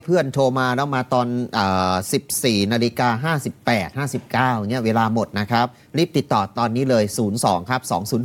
เพื่อนโทรมาแล้วมาตอน14:58 59เนี่ยเวลาหมดนะครับรีบติดต่อตอนนี้เลย02ครับ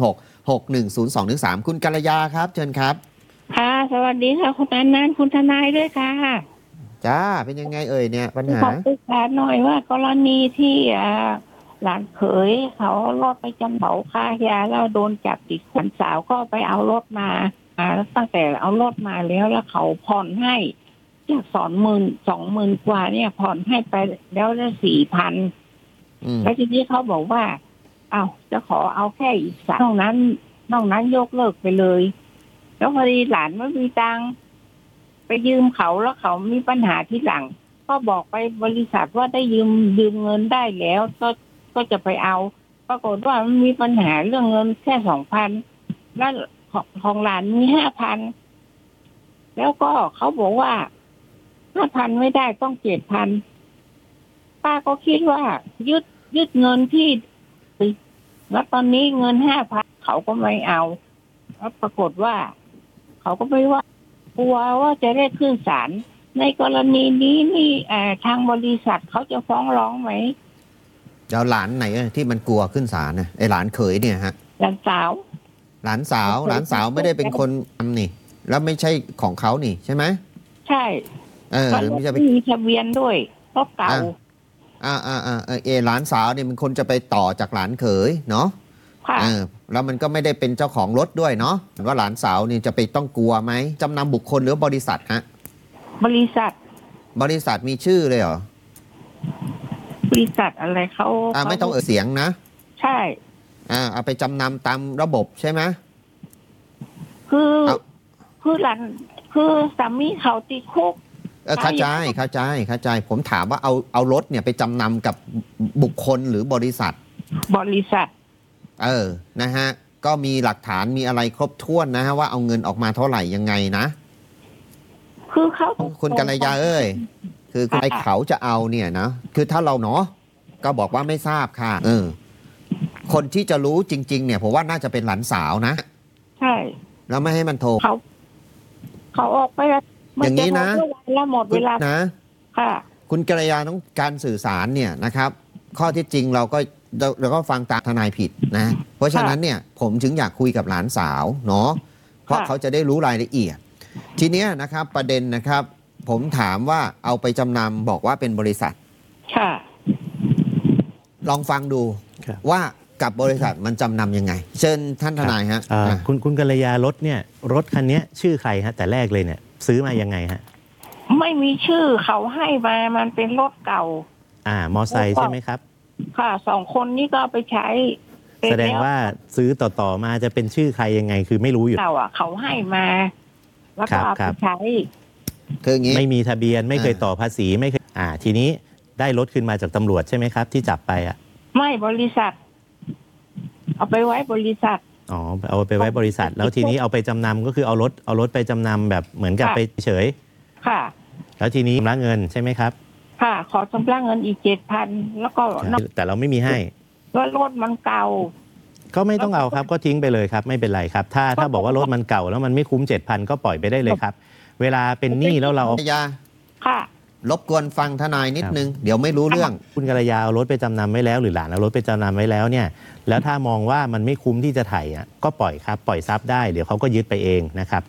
206 6102-3คุณกัลยาครับเชิญครับค่ะสวัสดีค่ะคุณอนันต์คุณทนายด้วยค่ะจ้าเป็นยังไงเอ่ยเนี่ยปัญหาขอปรึกษาหน่อยว่ากรณีที่หลานเขยเขารถไปจำเบาค่ายาแล้วโดนจับติดคนสาวก็ไปเอารถมาตั้งแต่เอารถมาแล้วเขาผ่อนให้จาก20,000 กว่าเนี่ยผ่อนให้ไปแล้วได้4,000แล้วทีนี้เขาบอกว่าจะขอเอาแค่อีก3นอกนั้นยกเลิกไปเลยแล้วพอดีหลานไม่มีตังค์ไปยืมเขาแล้วเขามีปัญหาที่หลังก็บอกไปบริษัทว่าได้ยืมเงินได้แล้วก็จะไปเอาปรากฏว่ามันมีปัญหาเรื่องเงินแค่2,000แล้วของหลานมี5,000แล้วก็เขาบอกว่า5,000ไม่ได้ต้อง7,000ป้าก็คิดว่ายึดเงินที่แล้วตอนนี้เงิน5,000เขาก็ไม่เอาแล้วปรากฏว่าเขาก็ไม่ว่ากลัวว่าจะได้ขึ้นศาลในกรณีนี้นี่ทางบริษัทเขาจะฟ้องร้องไหมเดี๋ยวหลานไหนที่มันกลัวขึ้นศาลนะไอหลานเขยเนี่ยฮะหลานสาวไม่ได้เป็นคนทำนี่แล้วไม่ใช่ของเขานี่ใช่ไหมใช่ไม่ใช่มีทะเบียนด้วยรถเก่าหลานสาวเนี่ยมันคนจะไปต่อจากหลานเขยเนาะแล้วมันก็ไม่ได้เป็นเจ้าของรถด้วยเนาะว่าหลานสาวนี่จะไปต้องกลัวไหมจำนำบุคคลหรือบริษัทฮะบริษัทมีชื่อเลยเหรอบริษัทอะไรเขาไม่ต้องเสียงนะใช่เอาไปจำนำตามระบบใช่ไหมคือหลานคือสามีเขาติดคุกเข้าใจผมถามว่าเอารถเนี่ยไปจำนำกับบุคคลหรือบริษัทนะฮะก็มีหลักฐานมีอะไรครบถ้วนนะฮะว่าเอาเงินออกมาเท่าไหร่ยังไงนะคือคุณกัลยาคือไอ้เขาจะเอาเนี่ยนะคือถ้าเราเนาะก็บอกว่าไม่ทราบค่ะคนที่จะรู้จริงๆเนี่ยผมว่าน่าจะเป็นหลานสาวนะใช่แล้วไม่ให้มันโทรเขาออกไปอย่างนี้นะแล้วหมดเวลานะค่ะคุณกัลยาต้องการสื่อสารเนี่ยนะครับข้อที่จริงเราก็ฟังตามทนายผิดนะเพราะฉะนั้นเนี่ยผมถึงอยากคุยกับหลานสาวเนาะเพราะเขาจะได้รู้รายละเอียดทีเนี้ยนะครับประเด็นนะครับผมถามว่าเอาไปจำนำบอกว่าเป็นบริษัทค่ะลองฟังดูว่ากับบริษัทมันจำนำยังไงเชิญท่านทนายฮะคุณกัลยารถเนี่ยรถคันนี้ชื่อใครฮะแต่แรกเลยเนี่ยซื้อมายังไงฮะไม่มีชื่อเขาให้มามันเป็นรถเก่ามอไซค์ใช่ไหมครับค่ะ2 คนนี้ก็ไปใช้แสดงว่าซื้อต่อมาจะเป็นชื่อใครยังไงคือไม่รู้อยู่เขาให้มาแล้วก็เอาไปใช้คืออย่างนี้ไม่มีทะเบียนไม่เคยต่อภาษีไม่เคยทีนี้ได้รถขึ้นมาจากตำรวจใช่ไหมครับที่จับไปไม่บริษัทเอาไปไว้บริษัทเอาไปไว้บริษัทแล้วทีนี้เอาไปจำนำก็คือเอารถไปจำนำแบบเหมือนกับไปเฉยค่ะแล้วทีนี้ชำระเงินใช่ไหมครับค่ะขอชำระเงินอีก7,000แล้วก็แต่เราไม่มีให้ว่ารถมันเก่าก็ไม่ต้องเอาครับก็ทิ้งไปเลยครับไม่เป็นไรครับถ้าบอกว่ารถมันเก่าแล้วมันไม่คุ้ม7,000ก็ปล่อยไปได้เลยครับเวลาเป็นหนี้แล้วเราค่ะรบกวนฟังทนายนิดนึงเดี๋ยวไม่รู้เรื่องคุณกัลยาเอารถไปจำนำไว้แล้วหรือหลานเอารถไปจำนำไว้แล้วเนี่ยแล้วถ้ามองว่ามันไม่คุ้มที่จะไถ่ก็ปล่อยครับปล่อยทรัพย์ได้เดี๋ยวเขาก็ยึดไปเองนะครับ